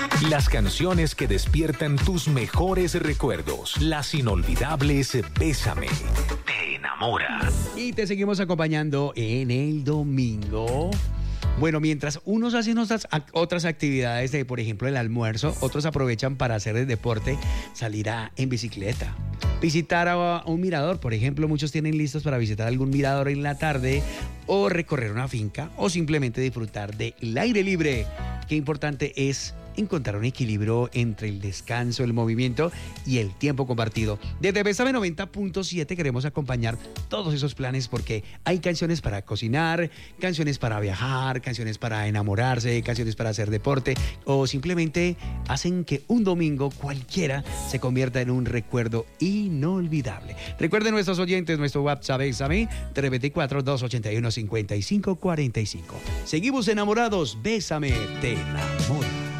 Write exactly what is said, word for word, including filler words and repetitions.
Las canciones que despiertan tus mejores recuerdos. Las inolvidables Bésame. Te enamora. Y te seguimos acompañando en el domingo. Bueno, mientras unos hacen otras, otras actividades de, por ejemplo, el almuerzo, otros aprovechan para hacer el deporte, salir a, en bicicleta, visitar a, a un mirador. Por ejemplo, muchos tienen listos para visitar algún mirador en la tarde o recorrer una finca o simplemente disfrutar del aire libre. Qué importante es encontrar un equilibrio entre el descanso, el movimiento y el tiempo compartido. Desde Bésame noventa punto siete queremos acompañar todos esos planes porque hay canciones para cocinar, canciones para viajar, canciones para enamorarse, canciones para hacer deporte o simplemente hacen que un domingo cualquiera se convierta en un recuerdo inolvidable. Recuerden nuestros oyentes, nuestro WhatsApp Bésame tres dos cuatro, dos ocho uno, cinco cinco cuatro cinco. Seguimos enamorados, Bésame, te enamora.